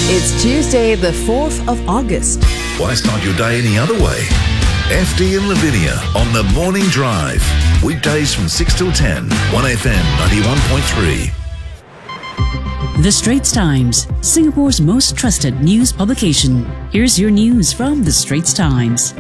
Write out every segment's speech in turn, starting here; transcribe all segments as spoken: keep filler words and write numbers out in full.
It's Tuesday, the fourth of August. Why start your day any other way? F D and Lavinia on The Morning Drive. Weekdays from six till ten, one F M ninety-one point three. The Straits Times, Singapore's most trusted news publication. Here's your news from The Straits Times.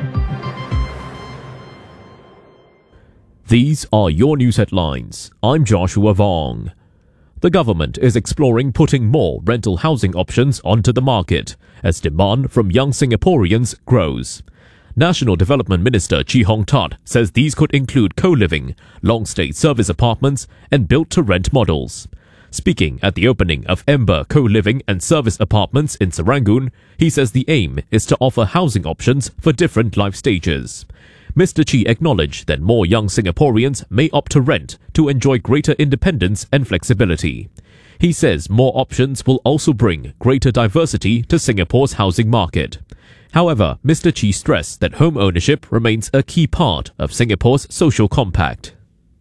These are your news headlines. I'm Joshua Vong. The government is exploring putting more rental housing options onto the market as demand from young Singaporeans grows. National Development Minister Chee Hong Tat says these could include co-living, long-stay service apartments and built-to-rent models. Speaking at the opening of Ember Co-Living and Service Apartments in Serangoon, he says the aim is to offer housing options for different life stages. Mister Chee acknowledged that more young Singaporeans may opt to rent to enjoy greater independence and flexibility. He says more options will also bring greater diversity to Singapore's housing market. However, Mister Chee stressed that home ownership remains a key part of Singapore's social compact.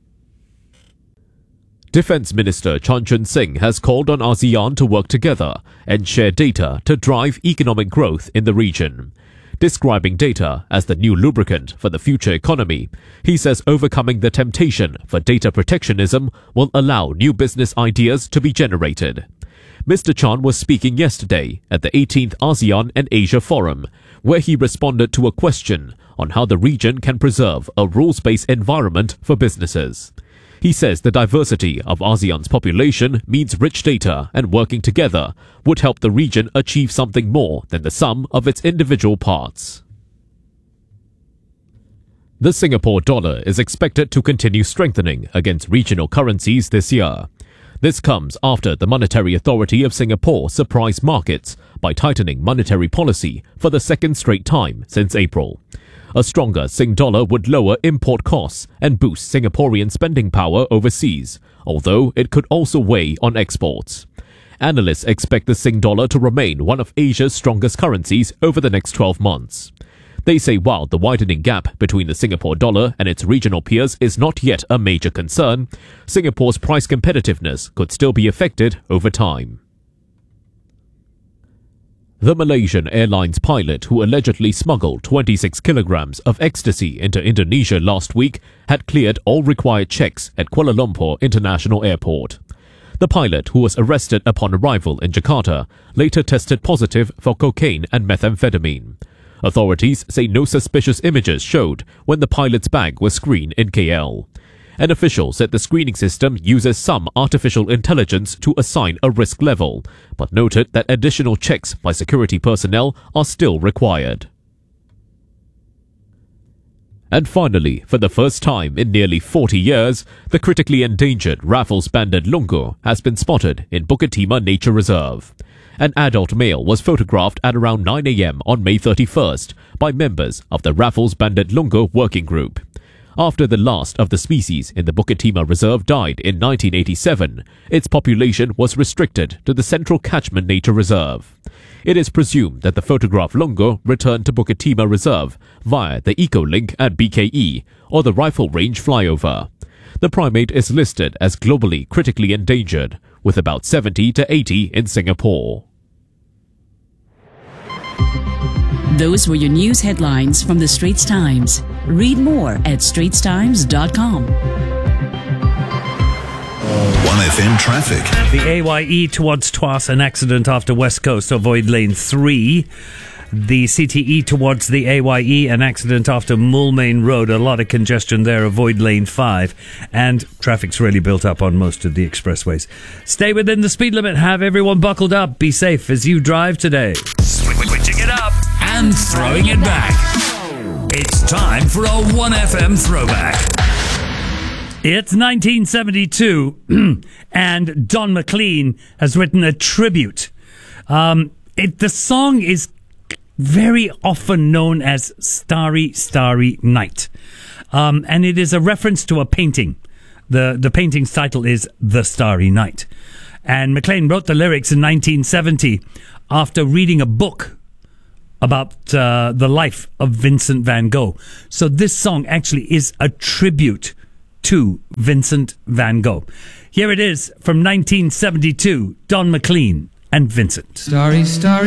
Defence Minister Chan Chun Sing has called on ASEAN to work together and share data to drive economic growth in the region. Describing data as the new lubricant for the future economy, he says overcoming the temptation for data protectionism will allow new business ideas to be generated. Mister Chan was speaking yesterday at the eighteenth ASEAN and Asia Forum, where he responded to a question on how the region can preserve a rules-based environment for businesses. He says the diversity of ASEAN's population means rich data and working together would help the region achieve something more than the sum of its individual parts. The Singapore dollar is expected to continue strengthening against regional currencies this year. This comes after the Monetary Authority of Singapore surprised markets by tightening monetary policy for the second straight time since April. A stronger Sing dollar would lower import costs and boost Singaporean spending power overseas, although it could also weigh on exports. Analysts expect the Sing dollar to remain one of Asia's strongest currencies over the next twelve months. They say while the widening gap between the Singapore dollar and its regional peers is not yet a major concern, Singapore's price competitiveness could still be affected over time. The Malaysian Airlines pilot who allegedly smuggled twenty-six kilograms of ecstasy into Indonesia last week had cleared all required checks at Kuala Lumpur International Airport. The pilot, who was arrested upon arrival in Jakarta, later tested positive for cocaine and methamphetamine. Authorities say no suspicious images showed when the pilot's bag was screened in K L. An official said the screening system uses some artificial intelligence to assign a risk level, but noted that additional checks by security personnel are still required. And finally, for the first time in nearly forty years, the critically endangered Raffles banded lungo has been spotted in Bukit Timah Nature Reserve. An adult male was photographed at around nine a m on May thirty-first by members of the Raffles banded lungo working group. After the last of the species in the Bukit Timah Reserve died in nineteen eighty-seven, its population was restricted to the Central Catchment Nature Reserve. It is presumed that the photographed lungo returned to Bukit Timah Reserve via the Eco-Link at B K E or the Rifle Range flyover. The primate is listed as globally critically endangered, with about seventy to eighty in Singapore. Those were your news headlines from The Straits Times. Read more at straits times dot com. one F M traffic. The A Y E towards Tuas, an accident after West Coast, avoid lane three. The C T E towards the A Y E, an accident after Moulmein Road, a lot of congestion there, avoid lane five. And traffic's really built up on most of the expressways. Stay within the speed limit, have everyone buckled up, be safe as you drive today. Switching it up and throwing it back. It's time for a one F M throwback. It's nineteen seventy-two, and Don McLean has written a tribute. Um, it, the song is very often known as Starry, Starry Night. Um, and it is a reference to a painting. The, the painting's title is The Starry Night. And McLean wrote the lyrics in nineteen seventy after reading a book about uh, the life of Vincent van Gogh. So this song actually is a tribute to Vincent van Gogh. Here it is from nineteen seventy-two, Don McLean, and Vincent. Starry, starry